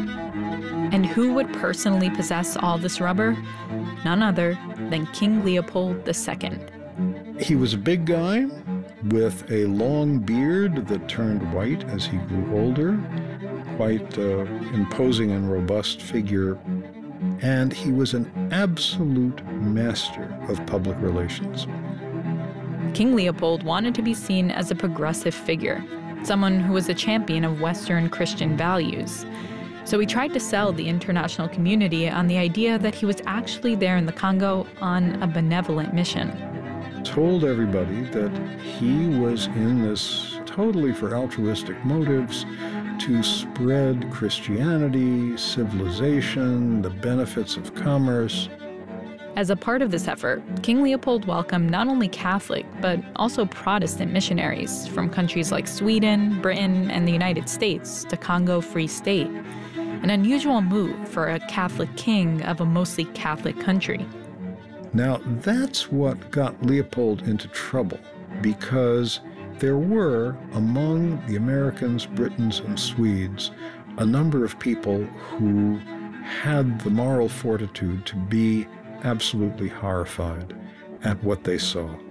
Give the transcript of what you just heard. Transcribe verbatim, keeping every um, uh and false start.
And who would personally possess all this rubber? None other than King Leopold the Second. He was a big guy with a long beard that turned white as he grew older, quite uh, imposing and robust figure, and he was an absolute master of public relations. King Leopold wanted to be seen as a progressive figure, someone who was a champion of Western Christian values. So he tried to sell the international community on the idea that he was actually there in the Congo on a benevolent mission. Told everybody that he was in this totally for altruistic motives to spread Christianity, civilization, the benefits of commerce. As a part of this effort, King Leopold welcomed not only Catholic, but also Protestant missionaries from countries like Sweden, Britain, and the United States to Congo Free State, an unusual move for a Catholic king of a mostly Catholic country. Now, that's what got Leopold into trouble, because there were, among the Americans, Britons, and Swedes, a number of people who had the moral fortitude to be absolutely horrified at what they saw.